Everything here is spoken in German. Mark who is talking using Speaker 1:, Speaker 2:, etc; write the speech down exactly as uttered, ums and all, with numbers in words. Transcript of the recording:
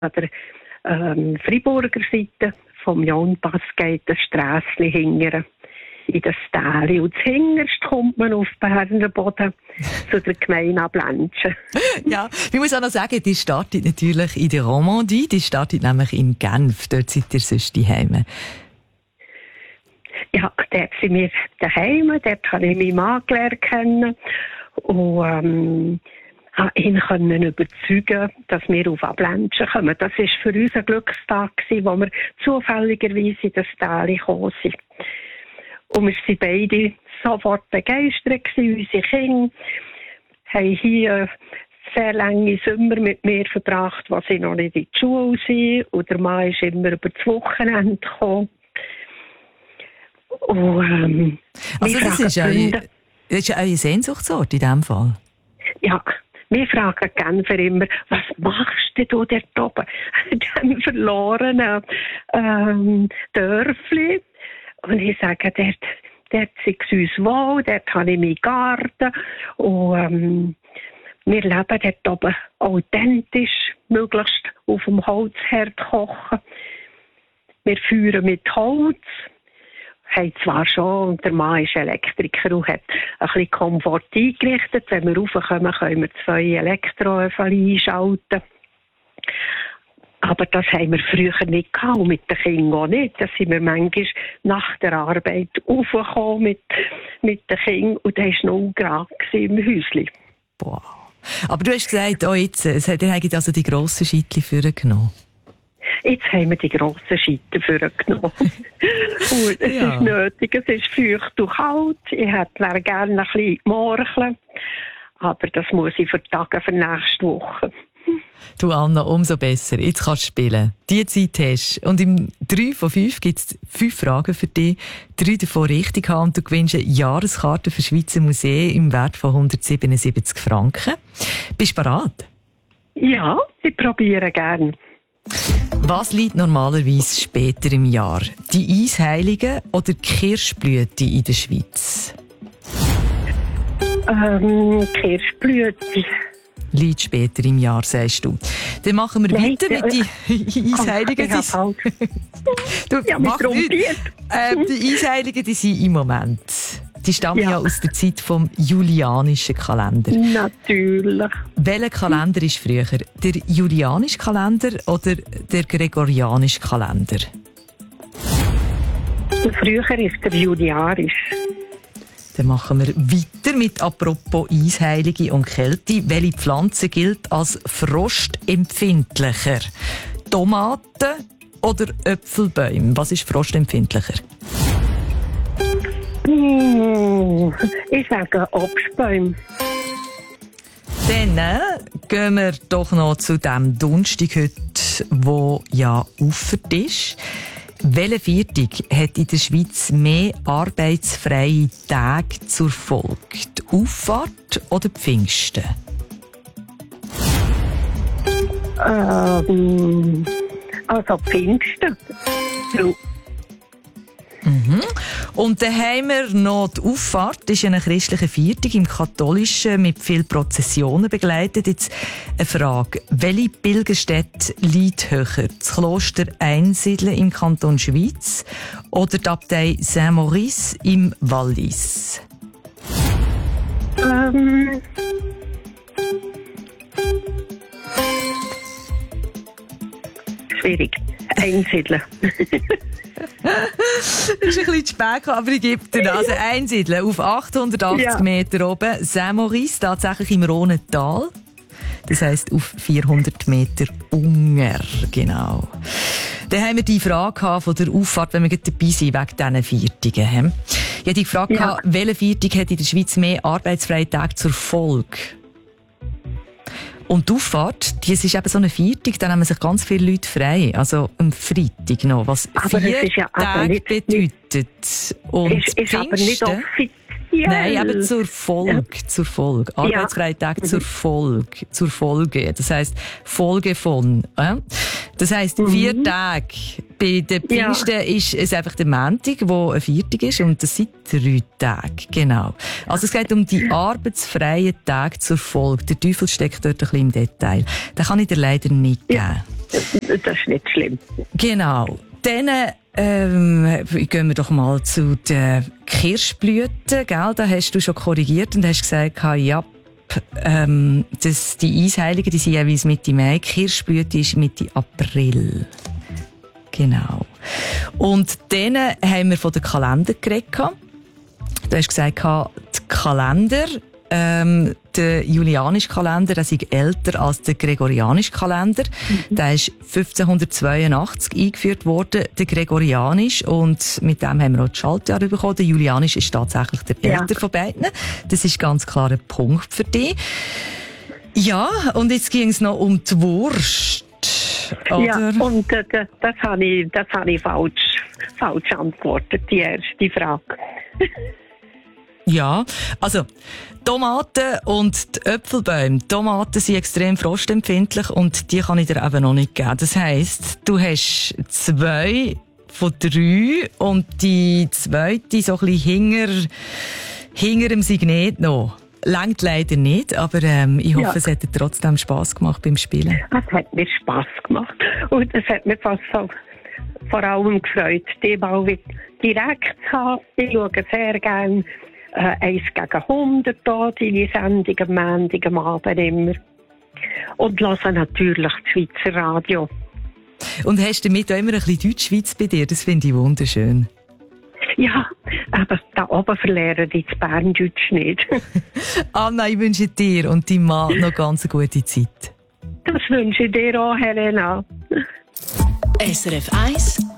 Speaker 1: an der ähm, Freiburger Seite vom Jaunpass geht das Strässchen hingern in das Tal. Und zuhinterst kommt man auf Berner Boden zu der Gemeinde Ablenchen.
Speaker 2: Ja, ich muss auch noch sagen, die startet natürlich in der Romandie, die startet nämlich in Genf. Dort seid ihr sonst daheim.
Speaker 1: Ja, dort sind wir daheim, dort habe ich meinen Mann gelernt kennen und ähm, habe ihn können überzeugen, dass wir auf Ablenchen kommen. Das war für uns ein Glückstag, wo wir zufälligerweise in das Tal gekommen sind. Und wir waren beide sofort begeistert, unsere Kinder haben hier sehr lange Sommer mit mir verbracht, was sie noch nicht in die Schule sind. Und der Mann ist immer über das Wochenende gekommen. Und, ähm,
Speaker 2: also das ist, ein, das ist ja ein Sehnsuchtsort in diesem Fall.
Speaker 1: Ja, wir fragen Genfer immer, was machst du dort oben? In diesem verlorenen ähm, Dörfli. Und ich sage, dort, dort ist es uns wohl, dort habe ich meinen Garten. Und ähm, wir leben dort oben authentisch, möglichst auf dem Holzherd kochen. Wir feuern mit Holz. Haben zwar schon, und der Mann ist Elektriker und hat ein bisschen Komfort eingerichtet. Wenn wir raufkommen, können wir zwei Elektroöfen einschalten. Aber das haben wir früher nicht gehabt, und mit den Kindern auch nicht. Da sind wir manchmal nach der Arbeit raufgekommen mit, mit den Kindern und da war null Grad im Häuschen.
Speaker 2: Boah. Aber du hast gesagt, oh jetzt, es hat ihr also die grossen Scheitchen vorgenommen.
Speaker 1: Jetzt haben wir die grossen Scheiter vorgenommen. Und es ja. ist nötig, es ist feucht und kalt. Ich hätte gerne ein bisschen morcheln, aber das muss ich vertagen für nächste Woche.
Speaker 2: Du Anna, umso besser. Jetzt kannst du spielen. Die Zeit hast du. Und im drei von fünf gibt es fünf Fragen für dich. Drei davon richtig haben und du gewinnst eine Jahreskarte für Schweizer Museen im Wert von hundertsiebenundsiebzig Franken. Bist du bereit?
Speaker 1: Ja, ich probiere gerne.
Speaker 2: Was liegt normalerweise später im Jahr? Die Eisheiligen oder die Kirschblüte in der Schweiz?
Speaker 1: Ähm, Kirschblüte.
Speaker 2: Liegt später im Jahr, sagst du. Dann machen wir
Speaker 1: Nein,
Speaker 2: weiter mit den Eisheiligen.
Speaker 1: Du, ja, mach nichts.
Speaker 2: Ähm, die Eisheiligen, die sind im Moment. Die stammen ja. ja aus der Zeit vom julianischen Kalender.
Speaker 1: Natürlich.
Speaker 2: Welcher Kalender ist früher? Der julianische Kalender oder der gregorianische Kalender?
Speaker 1: Früher ist der julianisch.
Speaker 2: Dann machen wir weiter mit apropos Eisheilige und Kälte. Welche Pflanze gilt als frostempfindlicher? Tomaten oder Äpfelbäume? Was ist frostempfindlicher?
Speaker 1: Mm, ich sage Obstbäume.
Speaker 2: Dann äh, gehen wir doch noch zu dem Donnerstag heute, wo ja Auffahrt ist. Welcher Viertag hat in der Schweiz mehr arbeitsfreie Tage zur Folge? Die Auffahrt oder Pfingsten?
Speaker 1: Ähm, also Pfingsten. So.
Speaker 2: Mhm. Und dann haben wir noch die Auffahrt. Das ist ein christlicher Viertag im Katholischen mit vielen Prozessionen begleitet. Jetzt eine Frage. Welche Pilgerstätte liegt höher? Das Kloster Einsiedeln im Kanton Schwyz oder die Abtei Saint-Maurice im Wallis?
Speaker 1: Ähm. Schwierig. Einsiedeln.
Speaker 2: Das ist ein bisschen zu spät, aber ich gebe dir also Einsiedeln auf achthundertachtzig ja. Meter oben. Saint-Maurice, tatsächlich im Rhonental. Das heisst auf vierhundert Meter Unger, genau. Dann haben wir die Frage von der Auffahrt, wenn wir dabei sind, wegen diesen Viertigen. Ich hatte die Frage, ja. welcher Viertag hat in der Schweiz mehr arbeitsfreie Tage zur Folge? Und die Auffahrt, das ist eben so ein Viertag, da nehmen sich ganz viele Leute frei. Also am Freitag noch, was
Speaker 1: aber vier
Speaker 2: ja Tage bedeutet. Und
Speaker 1: ist, ist aber nicht offiziell.
Speaker 2: Nein, eben zur Folge, ja. zur Folge. Arbeitsfreie Tage ja. zur Folge, zur Folge. Das heisst, Folge von. Äh? Das heisst, mhm. vier Tage. Bei den Pfingsten ja. ist es einfach der Montag, der ein Viertag ist, und das sind drei Tage. Genau. Also es geht um die arbeitsfreien Tage zur Folge. Der Teufel steckt dort ein bisschen im Detail. Den kann ich dir leider nicht
Speaker 1: ja. geben. Das ist nicht schlimm.
Speaker 2: Genau. Dann ähm, gehen wir doch mal zu den Kirschblüten. Gell? Da hast du schon korrigiert und hast gesagt, ja, ähm, dass die Eisheiligen, die sind jeweils Mitte Mai, Kirschblüte ist Mitte April. Genau. Und dann haben wir von den Kalender geredet. Du hast gesagt, die Kalender, ähm, der julianische Kalender, der ist älter als der gregorianische Kalender. Mhm. Der ist fünfzehnhundertzweiundachtzig eingeführt worden, der gregorianisch. Und mit dem haben wir auch das Schaltjahr bekommen. Der julianische ist tatsächlich der ja. älter von beiden. Das ist ganz klar ein Punkt für dich. Ja, und jetzt ging es noch um die Wurst. Oder?
Speaker 1: Ja, und äh, das, das habe ich, das habe ich falsch, falsch beantwortet, die erste Frage.
Speaker 2: Ja, also Tomaten und die Äpfelbäume. Tomaten sind extrem frostempfindlich und die kann ich dir eben noch nicht geben. Das heisst, du hast zwei von drei und die zweite so ein bisschen hinter, hinter dem Signet noch. Längt leider nicht, aber ähm, ich hoffe, ja. es hat dir trotzdem Spass gemacht beim Spielen.
Speaker 1: Es hat mir Spass gemacht. Und es hat mir fast so vor allem gefreut, die mal wieder direkt zu haben. Ich schaue sehr gerne äh, eins gegen hundert hier, deine Sendung am Montag, am Abend immer. Und höre natürlich das Schweizer Radio.
Speaker 2: Und hast du damit auch immer ein bisschen Deutschschweiz bei dir? Das finde ich wunderschön.
Speaker 1: Ja, aber da oben verlieren die das Berndeutsch nicht.
Speaker 2: Anna, ich wünsche dir und deinem Mann noch ganz eine gute Zeit.
Speaker 1: Das wünsche ich dir auch, Helena.
Speaker 3: S R F eins